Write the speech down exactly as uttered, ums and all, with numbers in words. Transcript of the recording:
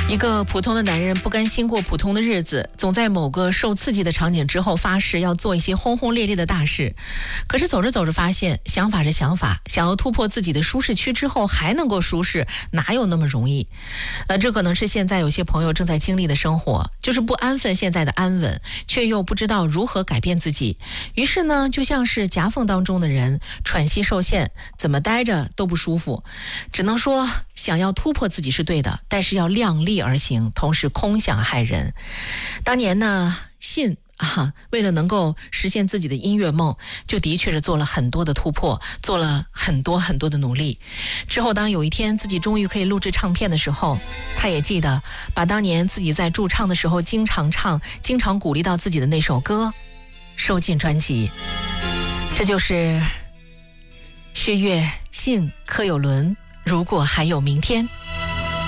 一个普通的男人不甘心过普通的日子，总在某个受刺激的场景之后发誓要做一些轰轰烈烈的大事。可是走着走着发现，想法是想法，想要突破自己的舒适区之后还能够舒适，哪有那么容易？呃，这可能是现在有些朋友正在经历的生活，就是不安分现在的安稳，却又不知道如何改变自己。于是呢，就像是夹缝当中的人，喘息受限，怎么待着都不舒服。只能说，想要突破自己是对的，但是要量力而行，同时空想害人。当年呢，信啊，为了能够实现自己的音乐梦，就的确是做了很多的突破，做了很多很多的努力。之后当有一天自己终于可以录制唱片的时候，他也记得把当年自己在驻唱的时候经常唱，经常鼓励到自己的那首歌收进专辑。这就是薛岳、信、柯有伦，如果还有明天。